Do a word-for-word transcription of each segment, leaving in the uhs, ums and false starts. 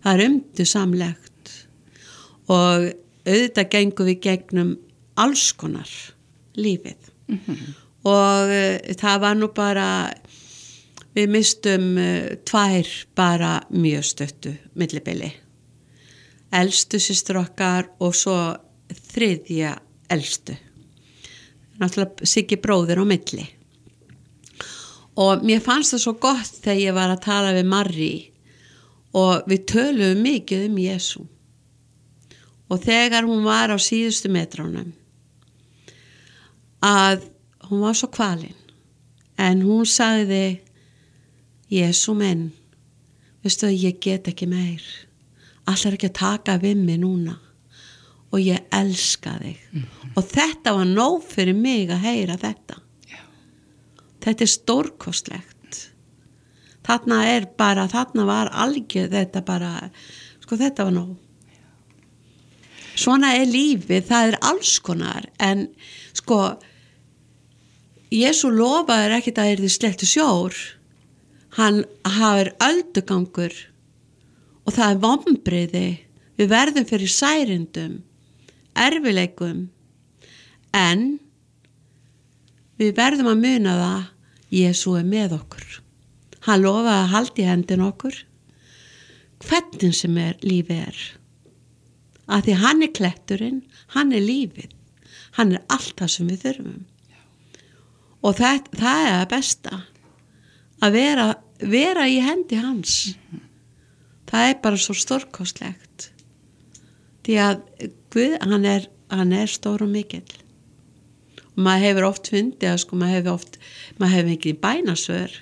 það er umdusamlegt og auðvitað gengum við gegnum alls konar lífið mm-hmm. og uh, það var nú bara við mistum uh, tvær bara mjög stöttu millibili elstu systur okkar og svo þriðja elstu náttúrulega Siggi bróðir á milli og mér fannst það svo gott þegar ég var að tala við Marri og við töluðum mikið um Jesú og þegar hún var á síðustu metránum að hún var svo kvalin en hún sagði Jesú minn veistu að ég get ekki meir allar ekki að taka við mig núna og ég elska þig mm-hmm. og þetta var nóg fyrir mig að heyra þetta Já. Þetta er stórkostlegt þarna er bara þarna var algjör þetta bara sko þetta var nóg svona er lífið, það er alls konar en sko Jesú lofaði ekkert að yrði sléttur sjór hann hafði öldugangur og það er vonbrigði við verðum fyrir særindum erfileikum en við verðum að muna það Jesú er með okkur hann lofaði að halda í hendin okkur hvernig sem er lífið er að því hann er kletturinn, hann er lífið, hann er allt það sem við þurfum. Já. Og það, það er það besta, að vera, vera í hendi hans. Mm-hmm. Það er bara svo stórkostlegt. Því að Guð, hann er, hann er stór og mikill. Og maður hefur oft fundið að sko, maður hefur oft, maður hefur ekki bænasvör,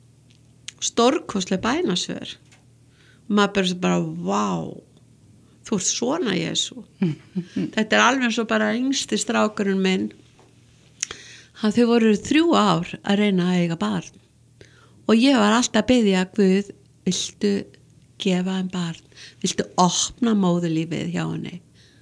stórkostleg bænasvör. Og maður bara, bara, vá. Þú ert svona Jesú þetta er alveg eins og bara yngsti strákurinn minn hann þau voru þrjú ár að reyna að eiga barn og ég var alltaf að biðja Guð viltu gefa hann barn viltu opna móðurlífið hjá henni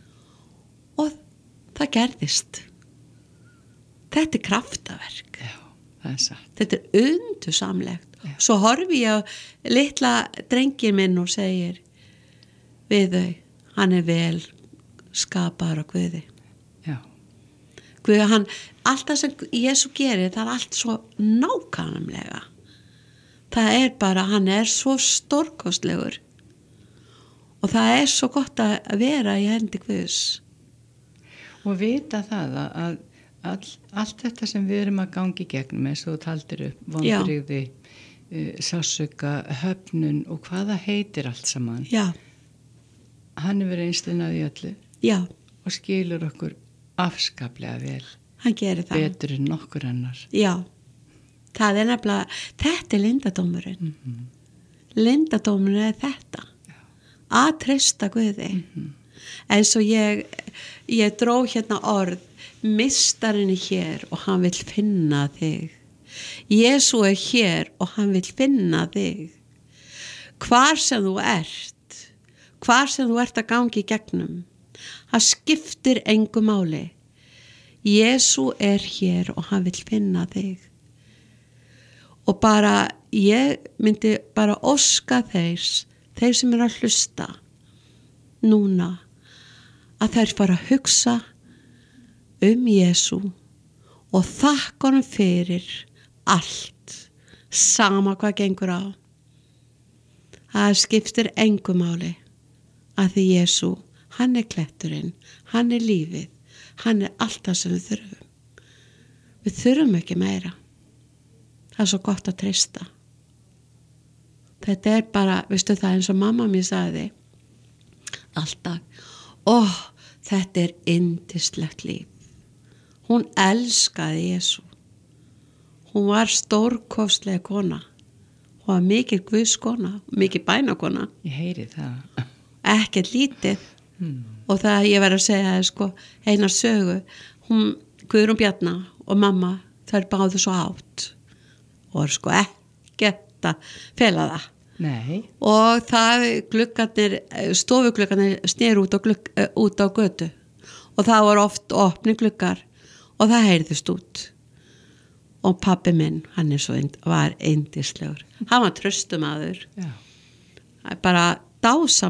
og það gerðist þetta er kraftaverk Já, það er satt þetta er undursamlegt Já. Svo horfi ég á litla drengin minn og segir við þau hann er vel skapaður á Guði. Já. Guð, hann, allt það sem Jesú gerir, það er allt svo nákvæmlega. Það er bara, hann er svo stórkostlegur og það er svo gott að vera í hendi Guðs. Og vita það að all, allt þetta sem við erum að gangi gegnum eins og þú taldir upp, vonbrigði, uh, sársauka, höfnun og hvaða heitir allt saman. Já. Hann er verið einstinn að því öllu Já. Og skilur okkur afskaplega vel hann gerir það betur en nokkur annar Já, það er nefnilega þetta er lindadómurinn mm-hmm. lindadómurinn er þetta Já. Að treysta Guði mm-hmm. eins og ég ég dró hérna orð mistarinn er hér og hann vill finna þig Jesú er hér og hann vill finna þig hvar sem þú ert hvar sem þú ert að gangi í gegnum það skiptir engu máli Jesú er hér og hann vill finna þig og bara ég myndi bara óska þeir þeir sem eru að hlusta núna að þeir fara að hugsa um Jesú og þakka honum fyrir allt sama hvað gengur á það skiptir engu máli að því Jesú, hann er kletturinn, hann er lífið, hann er allt það sem við þurfum. Við þurfum ekki meira. Það er svo gott að treysta. Þetta er bara, veistu það eins og mamma mér sagði alltaf, ó, þetta er yndislegt líf. Hún elskaði Jesú. Hún var stórkostleg kona. Hún var mikil guðskona, mikil bænakona. Ég heyri það. Ekkert lítið hmm. og það ég verið að segja sko, einar sögu hún, Guðrún Bjarna og mamma þær báðu svo átt og er sko ekkert að fela það Nei. Og það gluggarnir, stofugluggarnir snéru út á, glugg, út á götu og það var oft opni gluggar og það heyrðist út og pabbi minn, hann er svo ind, var yndislegur hann var tröstumaður bara dásam